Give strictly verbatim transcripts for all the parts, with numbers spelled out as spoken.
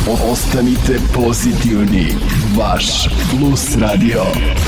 Ostanite pozitivni. Vaš Plus Radio.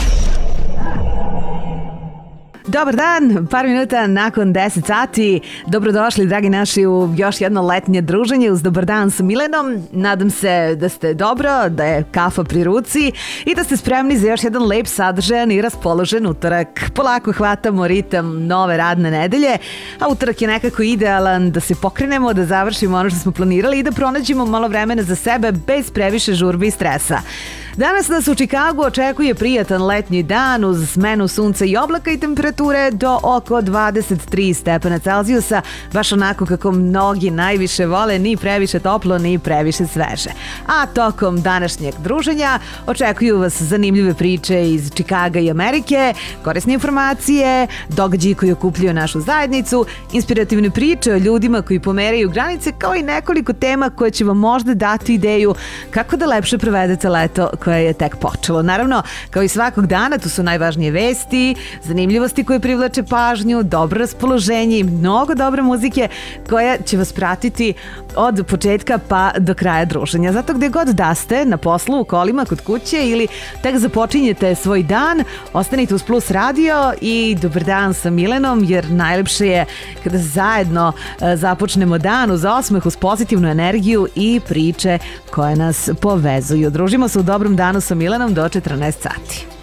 Dobar dan, par minuta nakon deset sati. Dobrodošli, dragi naši, u još jedno letnje druženje uz Dobar dan sa Milenom. Nadam se da ste dobro, da je kafa pri ruci i da ste spremni za još jedan lep, sadržajan i raspoložen utorak. Polako hvatamo ritam nove radne nedelje, a utorak je nekako idealan da se pokrenemo, da završimo ono što smo planirali i da pronađemo malo vremena za sebe bez previše žurbi i stresa. Danas nas u Čikagu očekuje prijatan letnji dan uz smenu sunca i oblaka i temperature do oko dvadeset tri stepena Celzijusa, baš onako kako mnogi najviše vole, ni previše toplo, ni previše sveže. A tokom današnjeg druženja očekuju vas zanimljive priče iz Čikaga i Amerike, korisne informacije, događaji koji okupljuju našu zajednicu, inspirativne priče o ljudima koji pomeraju granice, kao i nekoliko tema koje će vam možda dati ideju kako da lepše provedete leto koje je tek počelo. Naravno, kao i svakog dana, tu su najvažnije vesti, zanimljivosti koje privlače pažnju, dobro raspoloženje i mnogo dobre muzike koja će vas pratiti od početka pa do kraja druženja. Zato gde god da ste, na poslu, u kolima, kod kuće ili tek započinjete svoj dan, ostanite uz Plus Radio i Dobar dan sa Milenom, jer najlepše je kada zajedno započnemo dan uz osmeh, uz pozitivnu energiju i priče koje nas povezuju. Družimo se u Dobrom danu sa Milenom do četrnaest sati.